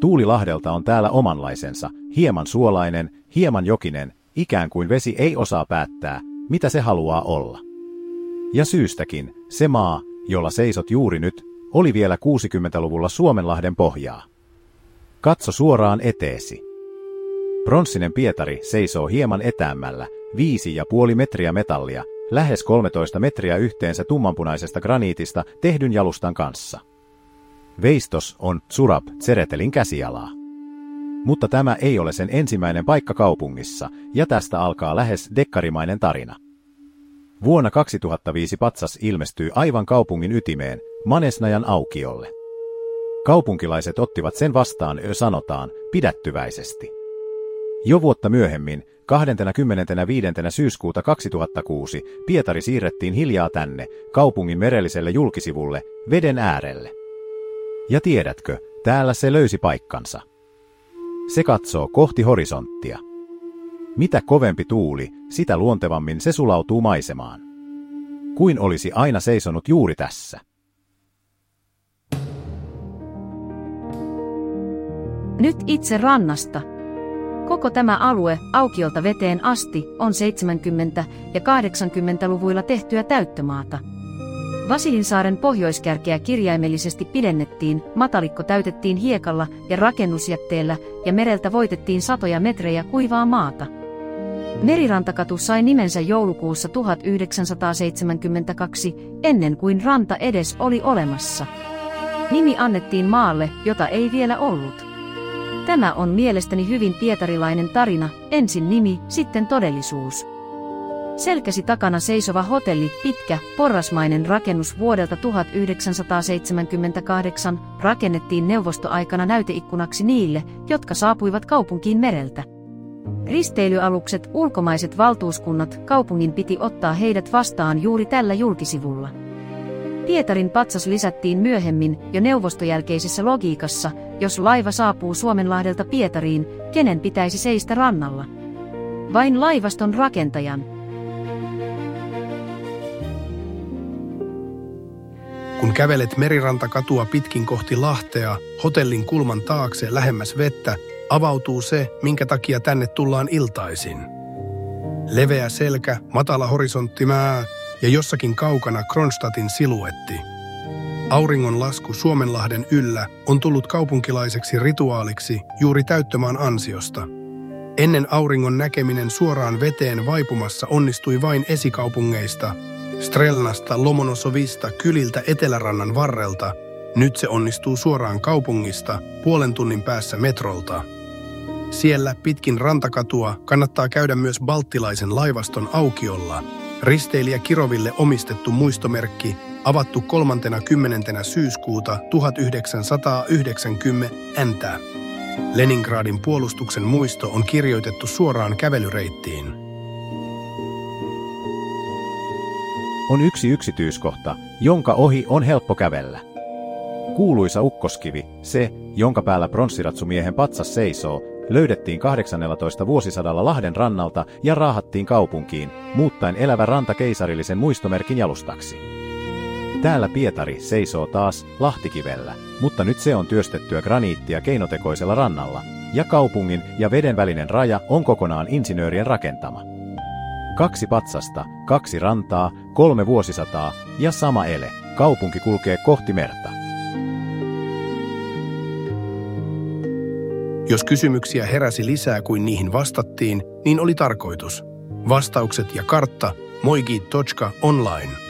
Tuulilahdelta on täällä omanlaisensa, hieman suolainen, hieman jokinen, ikään kuin vesi ei osaa päättää, mitä se haluaa olla. Ja syystäkin, se maa, jolla seisot juuri nyt, oli vielä 60-luvulla Suomenlahden pohjaa. Katso suoraan eteesi. Pronssinen Pietari seisoo hieman etäämmällä, 5,5 metriä metallia, lähes 13 metriä yhteensä tummanpunaisesta graniitista tehdyn jalustan kanssa. Veistos on Tsurab Tseretelin käsialaa. Mutta tämä ei ole sen ensimmäinen paikka kaupungissa, ja tästä alkaa lähes dekkarimainen tarina. Vuonna 2005 patsas ilmestyi aivan kaupungin ytimeen, Manesnajan aukiolle. Kaupunkilaiset ottivat sen vastaan, sanotaan, pidättyväisesti. Jo vuotta myöhemmin, 25. syyskuuta 2006, Pietari siirrettiin hiljaa tänne, kaupungin merelliselle julkisivulle, veden äärelle. Ja tiedätkö, täällä se löysi paikkansa. Se katsoo kohti horisonttia. Mitä kovempi tuuli, sitä luontevammin se sulautuu maisemaan. Kuin olisi aina seisonut juuri tässä. Nyt itse rannasta. Koko tämä alue aukiolta veteen asti on 70- ja 80-luvuilla tehtyä täyttömaata. Vasilinsaaren pohjoiskärkeä kirjaimellisesti pidennettiin, matalikko täytettiin hiekalla ja rakennusjätteellä ja mereltä voitettiin satoja metrejä kuivaa maata. Merirantakatu sai nimensä joulukuussa 1972, ennen kuin ranta edes oli olemassa. Nimi annettiin maalle, jota ei vielä ollut. Tämä on mielestäni hyvin pietarilainen tarina, ensin nimi, sitten todellisuus. Selkäsi takana seisova hotelli, pitkä, porrasmainen rakennus vuodelta 1978, rakennettiin neuvostoaikana näyteikkunaksi niille, jotka saapuivat kaupunkiin mereltä. Risteilyalukset, ulkomaiset valtuuskunnat, kaupungin piti ottaa heidät vastaan juuri tällä julkisivulla. Pietarin patsas lisättiin myöhemmin, jo neuvostojälkeisessä logiikassa, jos laiva saapuu Suomenlahdelta Pietariin, kenen pitäisi seistä rannalla? Vain laivaston rakentajan. Kun kävelet Merirantakatua pitkin kohti Lahtea, hotellin kulman taakse lähemmäs vettä, avautuu se, minkä takia tänne tullaan iltaisin. Leveä selkä, matala horisonttimää ja jossakin kaukana Kronstadtin siluetti. Auringon lasku Suomenlahden yllä on tullut kaupunkilaiseksi rituaaliksi juuri täyttömaan ansiosta. Ennen auringon näkeminen suoraan veteen vaipumassa onnistui vain esikaupungeista, Strelnasta, Lomonosovista, kyliltä Etelärannan varrelta. Nyt se onnistuu suoraan kaupungista, puolen tunnin päässä metrolta. Siellä pitkin rantakatua kannattaa käydä myös balttilaisen laivaston aukiolla. Risteilijä Kiroville omistettu muistomerkki, avattu 30. syyskuuta 1990. Leningradin puolustuksen muisto on kirjoitettu suoraan kävelyreittiin. On yksi yksityiskohta, jonka ohi on helppo kävellä. Kuuluisa ukkoskivi, se, jonka päällä pronssiratsumiehen patsas seisoo, löydettiin 18. vuosisadalla Lahden rannalta ja raahattiin kaupunkiin, muuttaen elävä ranta keisarillisen muistomerkin jalustaksi. Täällä Pietari seisoo taas Lahtikivellä, mutta nyt se on työstettyä graniittia keinotekoisella rannalla, ja kaupungin ja veden välinen raja on kokonaan insinöörien rakentama. 2 patsasta, 2 rantaa, 3 vuosisataa ja sama ele. Kaupunki kulkee kohti merta. Jos kysymyksiä heräsi lisää kuin niihin vastattiin, niin oli tarkoitus. Vastaukset ja kartta moigi.online.